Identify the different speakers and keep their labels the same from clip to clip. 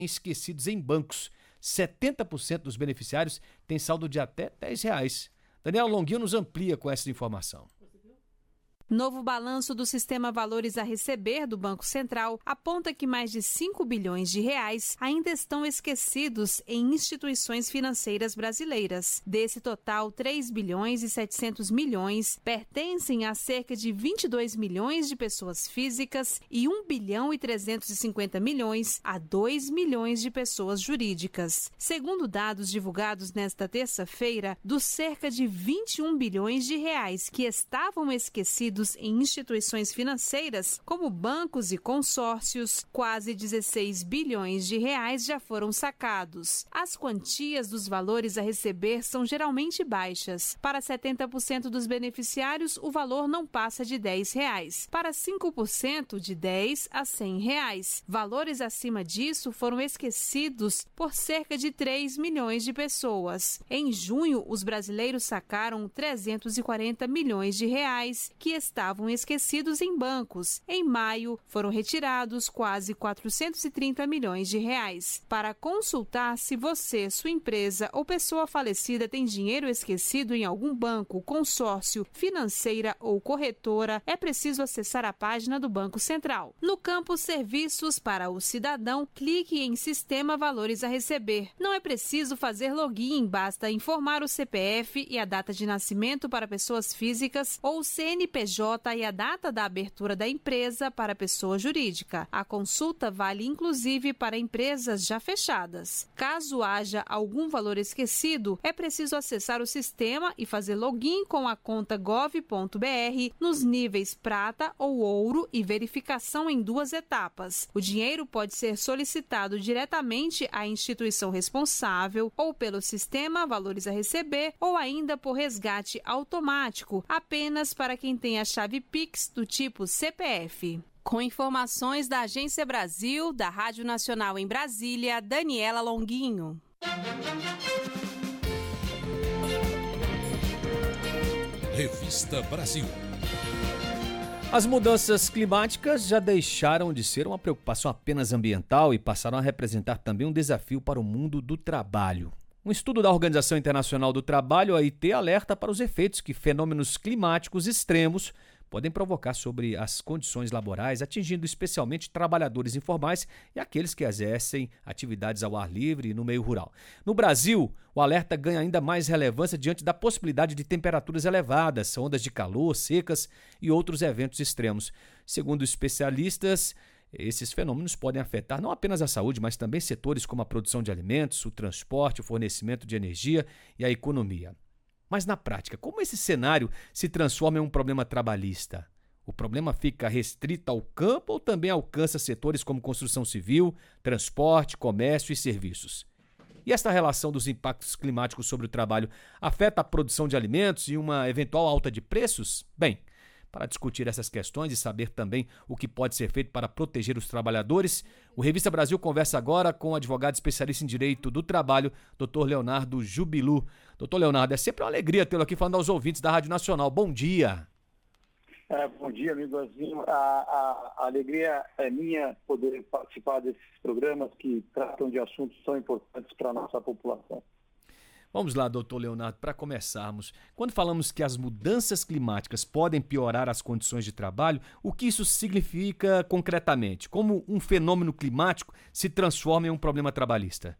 Speaker 1: esquecidos em bancos. 70% dos beneficiários têm saldo de até R$10. Daniela Longuinho nos amplia com essa informação.
Speaker 2: Novo balanço do Sistema Valores a Receber do Banco Central aponta que mais de 5 bilhões de reais ainda estão esquecidos em instituições financeiras brasileiras. Desse total, 3 bilhões e 700 milhões pertencem a cerca de 22 milhões de pessoas físicas e 1 bilhão e 350 milhões a 2 milhões de pessoas jurídicas. Segundo dados divulgados nesta terça-feira, dos cerca de 21 bilhões de reais que estavam esquecidos em instituições financeiras, como bancos e consórcios, quase 16 bilhões de reais já foram sacados. As quantias dos valores a receber são geralmente baixas. Para 70% dos beneficiários, o valor não passa de R$10. Para 5%, de R$10 a R$100. Valores acima disso foram esquecidos por cerca de 3 milhões de pessoas. Em junho, os brasileiros sacaram 340 milhões de reais, que estavam esquecidos em bancos. Em maio, foram retirados quase 430 milhões de reais. Para consultar se você, sua empresa ou pessoa falecida tem dinheiro esquecido em algum banco, consórcio, financeira ou corretora, é preciso acessar a página do Banco Central. No campo Serviços para o Cidadão, clique em Sistema Valores a Receber. Não é preciso fazer login, basta informar o CPF e a data de nascimento para pessoas físicas ou o CNPJ e a data da abertura da empresa para pessoa jurídica. A consulta vale inclusive para empresas já fechadas. Caso haja algum valor esquecido, é preciso acessar o sistema e fazer login com a conta gov.br nos níveis prata ou ouro e verificação em 2 etapas. O dinheiro pode ser solicitado diretamente à instituição responsável ou pelo sistema Valores a Receber ou ainda por resgate automático, apenas para quem tem a chave Pix do tipo CPF. Com informações da Agência Brasil, da Rádio Nacional em Brasília, Daniela Longuinho.
Speaker 3: Revista Brasil.
Speaker 1: As mudanças climáticas já deixaram de ser uma preocupação apenas ambiental e passaram a representar também um desafio para o mundo do trabalho. Um estudo da Organização Internacional do Trabalho, a OIT, alerta para os efeitos que fenômenos climáticos extremos podem provocar sobre as condições laborais, atingindo especialmente trabalhadores informais e aqueles que exercem atividades ao ar livre e no meio rural. No Brasil, o alerta ganha ainda mais relevância diante da possibilidade de temperaturas elevadas, ondas de calor, secas e outros eventos extremos. Segundo especialistas, esses fenômenos podem afetar não apenas a saúde, mas também setores como a produção de alimentos, o transporte, o fornecimento de energia e a economia. Mas na prática, como esse cenário se transforma em um problema trabalhista? O problema fica restrito ao campo ou também alcança setores como construção civil, transporte, comércio e serviços? E esta relação dos impactos climáticos sobre o trabalho afeta a produção de alimentos e uma eventual alta de preços? Bem, para discutir essas questões e saber também o que pode ser feito para proteger os trabalhadores, o Revista Brasil conversa agora com o advogado especialista em Direito do Trabalho, Dr. Leonardo Jubilu. Dr. Leonardo, é sempre uma alegria tê-lo aqui falando aos ouvintes da Rádio Nacional. Bom dia.
Speaker 4: Bom dia, amigo Azinho. A alegria é minha poder participar desses programas que tratam de assuntos tão importantes para a nossa população.
Speaker 1: Vamos lá, doutor Leonardo, para começarmos. Quando falamos que as mudanças climáticas podem piorar as condições de trabalho, o que isso significa concretamente? Como um fenômeno climático se transforma em um problema trabalhista?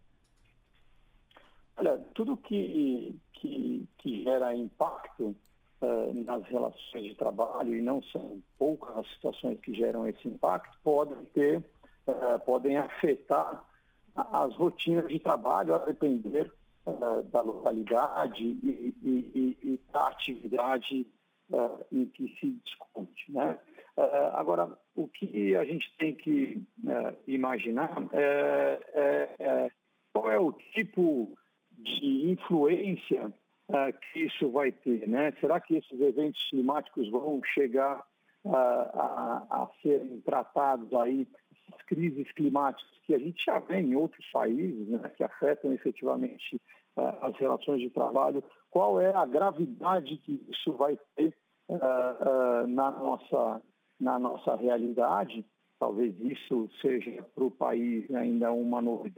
Speaker 4: Olha, tudo que gera impacto nas relações de trabalho, e não são poucas as situações que geram esse impacto, podem afetar as rotinas de trabalho a depender da localidade e da atividade em que se discute, né? Agora, o que a gente tem que imaginar qual é o tipo de influência que isso vai ter, né? Será que esses eventos climáticos vão chegar a serem tratados aí, essas crises climáticas que a gente já vê em outros países, né, que afetam efetivamente as relações de trabalho? Qual é a gravidade que isso vai ter na nossa realidade? Talvez isso seja para o país ainda uma novidade.